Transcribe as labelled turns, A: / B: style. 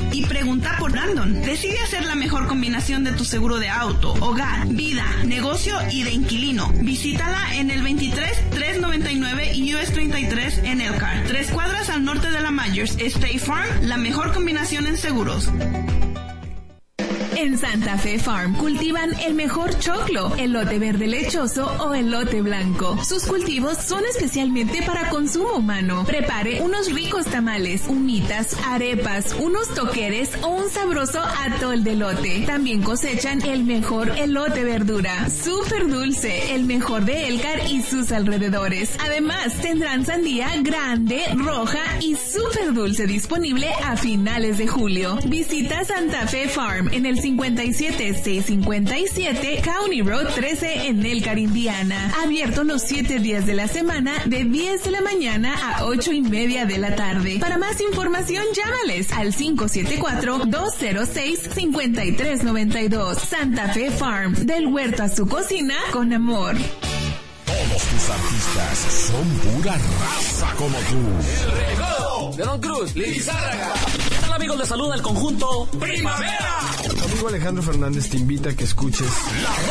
A: y pregunta por Brandon. Decide hacer la mejor combinación de tu seguro de auto, hogar, vida, negocio y de inquilino. Visítala en el 23399 US 33 en Elkhart, 3 cuadras al norte de la Myers. State Farm, la mejor combinación en seguros.
B: En Santa Fe Farm cultivan el mejor choclo, elote verde lechoso o elote blanco. Sus cultivos son especialmente para consumo humano. Prepare unos ricos tamales, humitas, arepas, unos toqueres o un sabroso atol de elote. También cosechan el mejor elote verdura, súper dulce, el mejor de Elkhart y sus alrededores. Además, tendrán sandía grande, roja y súper dulce disponible a finales de julio. Visita Santa Fe Farm en el 57657 County Road 13 en Elkhart, Indiana. Abierto los 7 días de la semana de 10 de la mañana a 8:30 de la tarde. Para más información, llámales al 574-206-5392. Santa Fe Farm, del huerto a su cocina con amor.
C: Todos tus artistas son pura raza como tú.
D: El Recodo, de Don Cruz, Lizárraga. ¿Qué tal, amigos? Les saluda el conjunto Primavera.
E: Tu amigo Alejandro Fernández te invita a que escuches
C: La